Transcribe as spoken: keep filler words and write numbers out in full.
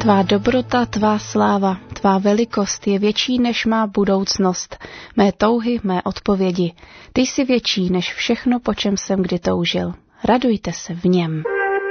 Tvá dobrota, tvá sláva, tvá velikost je větší než má budoucnost, mé touhy, mé odpovědi. Ty jsi větší než všechno, po čem jsem kdy toužil. Radujte se v něm.